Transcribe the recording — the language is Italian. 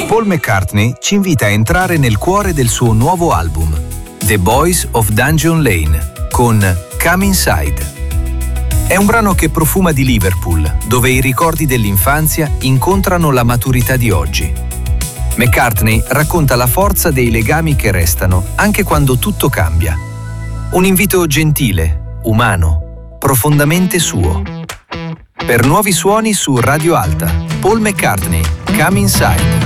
Paul McCartney ci invita a entrare nel cuore del suo nuovo album, The Boys of Dungeon Lane, con Come Inside. È un brano che profuma di Liverpool, dove i ricordi dell'infanzia incontrano la maturità di oggi. McCartney racconta la forza dei legami che restano, anche quando tutto cambia. Un invito gentile, umano, profondamente suo. Per nuovi suoni su Radio Alta, Paul McCartney, Come Inside.